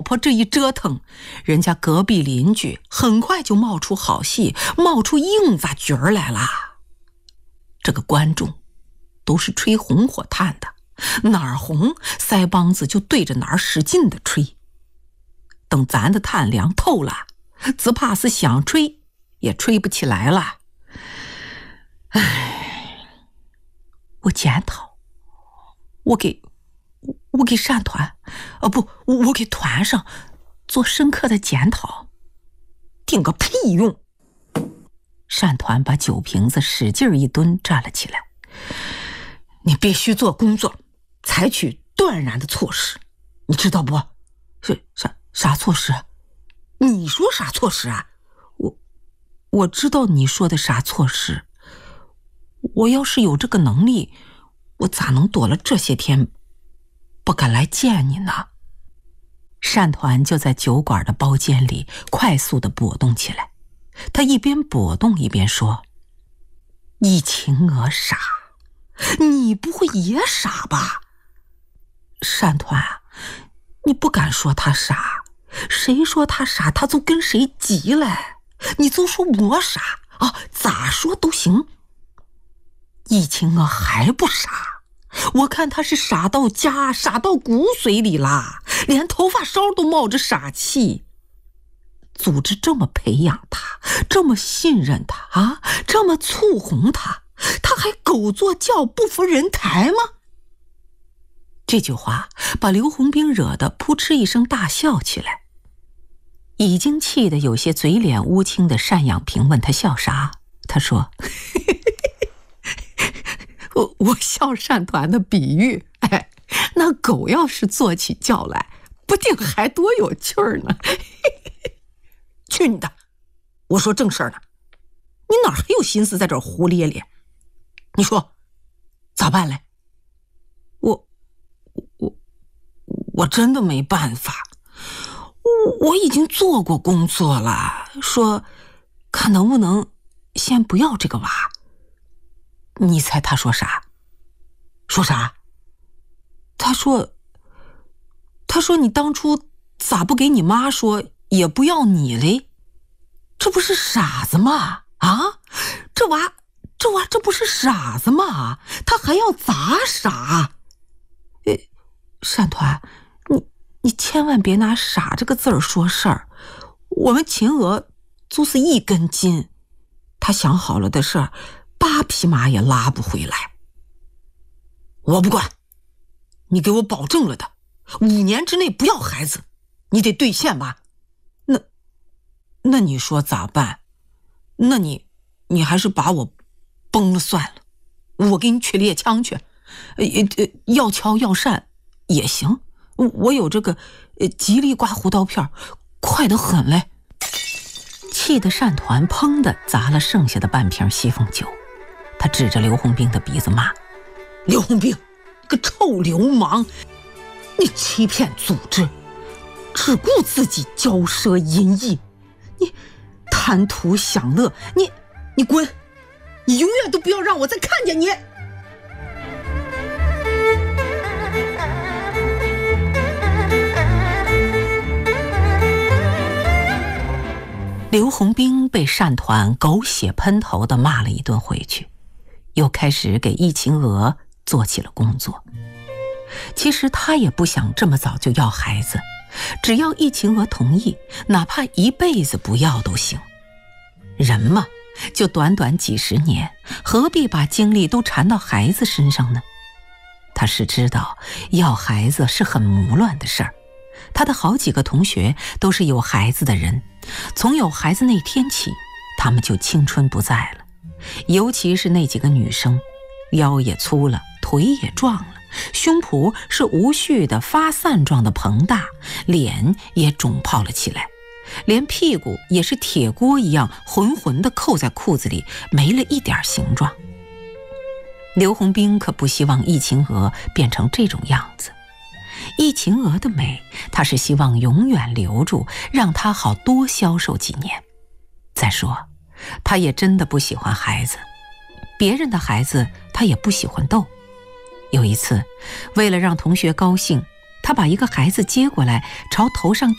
婆这一折腾，人家隔壁邻居很快就冒出好戏，冒出硬子角来了。这个观众都是吹红火炭的，哪儿红腮帮子就对着哪儿使劲的吹。等咱的炭凉透了，只怕是想吹也吹不起来了。我检讨，我给善团，我给团上做深刻的检讨，顶个屁用！善团把酒瓶子使劲一蹲，站了起来。你必须做工作，采取断然的措施，你知道不？是啥措施？你说啥措施啊？我知道你说的啥措施。我要是有这个能力，我咋能躲了这些天不敢来见你呢？善团就在酒馆的包间里快速地跛动起来，他一边跛动一边说：易晴娥傻，你不会也傻吧？善团啊，你不敢说他傻，谁说他傻他就跟谁急了，你就说我傻啊，咋说都行。易晴娥还不傻，我看他是傻到家，傻到骨髓里啦，连头发梢都冒着傻气。组织这么培养他，这么信任他啊，这么簇红他，他还狗坐轿不服人抬吗？这句话把刘洪兵惹得扑哧一声大笑起来。已经气得有些嘴脸乌青的单养平问他笑啥，他说我笑善团的比喻，那狗要是坐起轿来，不定还多有趣儿呢。去你的！我说正事儿呢，你哪还有心思在这儿胡咧咧？你说咋办嘞？我真的没办法，我已经做过工作了，说看能不能先不要这个娃。你猜他说啥？说啥？他说你当初咋不给你妈说也不要你嘞？这不是傻子吗？啊，这娃这不是傻子吗？他还要咋傻？善团，你千万别拿傻这个字儿说事儿。我们秦娥就是一根筋，他想好了的事儿8匹马也拉不回来。我不管，你给我保证了的5年之内不要孩子，你得兑现吧？那你说咋办？那你还是把我崩了算了，我给你取猎枪去，要敲要扇也行，我有这个吉利刮胡刀片，快得很嘞。气得善团砰的砸了剩下的半瓶西凤酒，他指着刘洪兵的鼻子骂：刘洪兵，个臭流氓，你欺骗组织，只顾自己骄奢淫逸，你贪图享乐，你滚，你永远都不要让我再看见你。刘洪兵被善团狗血喷头的骂了一顿回去，又开始给易晴娥做起了工作。其实他也不想这么早就要孩子，只要易晴娥同意，哪怕一辈子不要都行。人嘛，就短短几十年，何必把精力都缠到孩子身上呢？他是知道要孩子是很龌乱的事儿，他的好几个同学都是有孩子的人，从有孩子那天起，他们就青春不在了。尤其是那几个女生，腰也粗了，腿也壮了，胸脯是无序的发散状的膨大，脸也肿泡了起来，连屁股也是铁锅一样浑浑地扣在裤子里，没了一点形状。刘洪兵可不希望易晴娥变成这种样子，易晴娥的美，他是希望永远留住，让她好多消受几年。再说，他也真的不喜欢孩子，别人的孩子他也不喜欢逗。有一次，为了让同学高兴，他把一个孩子接过来，朝头上